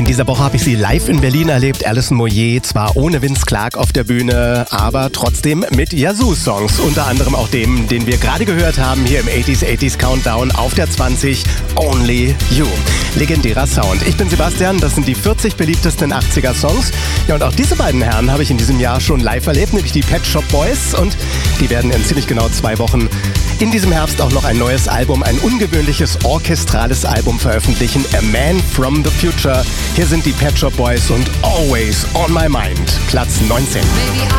In dieser Woche habe ich sie live in Berlin erlebt. Alison Moyet, zwar ohne Vince Clarke auf der Bühne, aber trotzdem mit Yazoo-Songs. Unter anderem auch dem, den wir gerade gehört haben, hier im 80s Countdown auf der 20, Only You. Legendärer Sound. Ich bin Sebastian, das sind die 40 beliebtesten 80er-Songs. Ja, und auch diese beiden Herren habe ich in diesem Jahr schon live erlebt, nämlich die Pet Shop Boys. Und die werden in ziemlich genau 2 Wochen in diesem Herbst auch noch ein neues Album, ein ungewöhnliches orchestrales Album veröffentlichen, A Man from the Future. Hier sind die Pet Shop Boys und Always on My Mind, Platz 19.